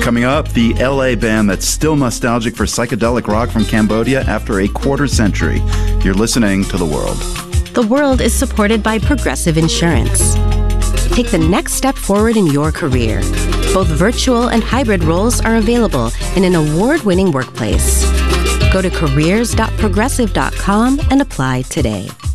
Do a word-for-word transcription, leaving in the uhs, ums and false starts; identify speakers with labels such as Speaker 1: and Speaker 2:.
Speaker 1: Coming up, the L A band that's still nostalgic for psychedelic rock from Cambodia after a quarter century. You're listening to The World.
Speaker 2: The World is supported by Progressive Insurance. Take the next step forward in your career. Both virtual and hybrid roles are available in an award-winning workplace. Go to careers dot progressive dot com and apply today.